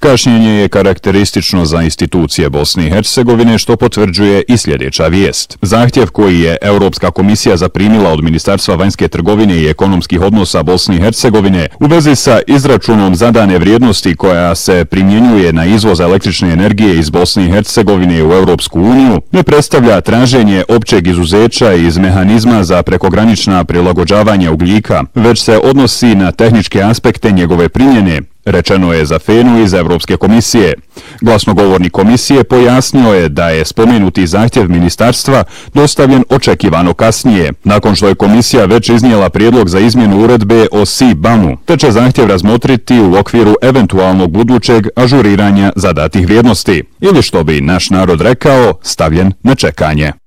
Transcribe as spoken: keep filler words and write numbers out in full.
Kašnjenje je karakteristično za institucije Bosne i Hercegovine, što potvrđuje i sljedeća vijest. Zahtjev koji je Europska komisija zaprimila od Ministarstva vanjske trgovine i ekonomskih odnosa Bosne i Hercegovine u vezi sa izračunom zadane vrijednosti koja se primjenjuje na izvoz električne energije iz Bosne i Hercegovine u Europsku uniju, ne predstavlja traženje općeg izuzeća iz mehanizma za prekogranična prilagođavanja ugljika, već se odnosi na tehničke aspekte njegove primjene, rečeno je za Fenu iz Europske komisije. Glasnogovornik komisije pojasnio je da je spomenuti zahtjev ministarstva dostavljen očekivano kasnije, nakon što je komisija već iznijela prijedlog za izmjenu uredbe o S I B A M-u, te će zahtjev razmotriti u okviru eventualnog budućeg ažuriranja zadatih vrijednosti, ili što bi naš narod rekao, stavljen na čekanje.